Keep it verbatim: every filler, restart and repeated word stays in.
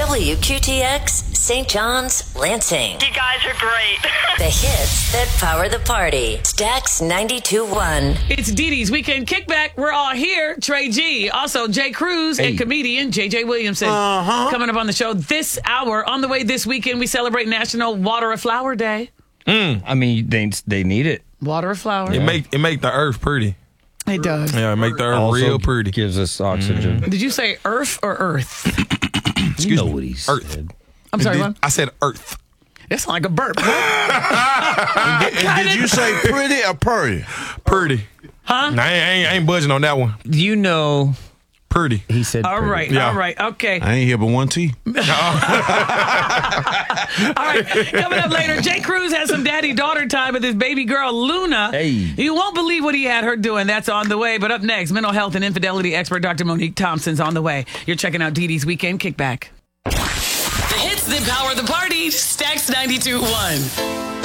W Q T X, Saint John's, Lansing. You guys are great. The hits that power the party. Stax ninety-two point one. It's Dee Dee's Weekend Kickback. We're all here. Trey G, also Jay Cruz, Hey. and comedian J J Williamson. Uh-huh. Coming up on the show this hour. On the way this weekend, we celebrate National Water a Flower Day. I mean, they they need it. Water a flower. It make it make the earth pretty. It does. Yeah, it make the earth Also real pretty. gives us oxygen. Did you say earth or earth? You know what he said. Earth. I'm sorry, Did- what? I said earth. That's like a burp. And did you say pretty or purdy? Pretty. Huh? Nah, I, ain't, I ain't- I ain't budging on that one. You know, Pretty. he said. All pretty. right, Yeah. all right, okay. I ain't here but one T. All right, coming up later, Jay Cruz has some daddy-daughter time with his baby girl, Luna. Hey. You won't believe what he had her doing. That's on the way. But up next, mental health and infidelity expert Doctor Monique Thompson's on the way. You're checking out Dee Dee's Weekend Kickback. The hits that power the party. Stax ninety-two point one.